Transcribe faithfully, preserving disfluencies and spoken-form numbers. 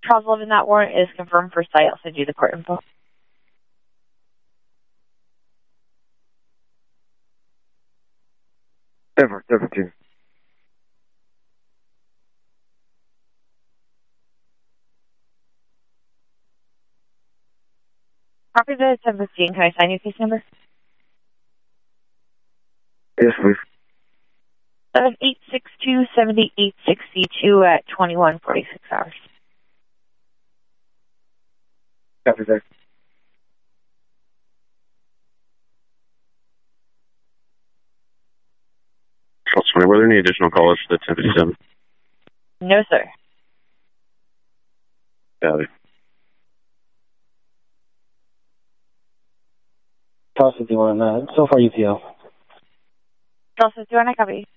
Charles eleven, that warrant is confirmed for site. I'll send you the court info. Ever, seventeen. Copy the ten fifteen. Can I sign your case number? Yes, please. seven eight six two, seven eight six two at twenty-one forty-six hours. Copy that. Charles twenty, were there any additional callers for the ten fifty-seven? No, sir. Got it. Charles fifty-one, uh, so far U P O. Charles fifty-one, I copy.